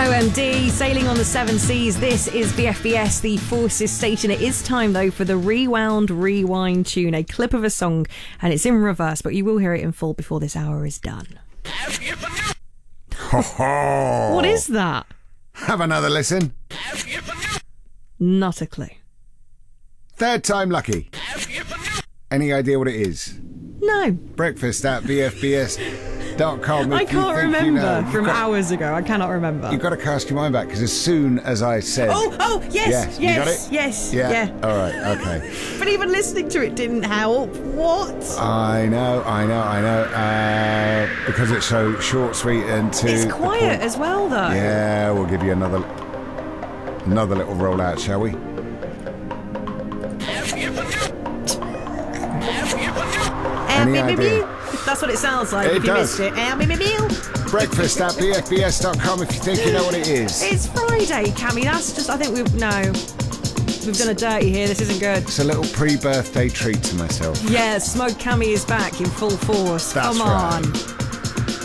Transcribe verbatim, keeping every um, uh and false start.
O M D, sailing on the seven seas. This is B F B S, the Forces station. It is time, though, for the Rewound Rewind tune, a clip of a song, and it's in reverse, but you will hear it in full before this hour is done. Ho ho! What is that? Have another listen. Not a clue. Third time lucky. Any idea what it is? No. Breakfast at B F B S dot com. I can't remember you know, from got, hours ago. I cannot remember. You've got to cast your mind back, because as soon as I said... Oh, oh, yes, yes, yes, you got it? yes, yeah. yeah. All right, okay. But even listening to it didn't help. What? I know, I know, I know. Uh, because it's so short, sweet, and to It's the quiet point. as well, though. Yeah, we'll give you another another little rollout, shall we? Any idea? That's what it sounds like It if you does. missed it. Breakfast at B F B S dot com if you think you know what it is. It's Friday, Cammy. That's just, I think we've, no. We've done a dirty here. This isn't good. It's a little pre-birthday treat to myself. Yeah, Smug Cammy is back in full force. That's Come on. right.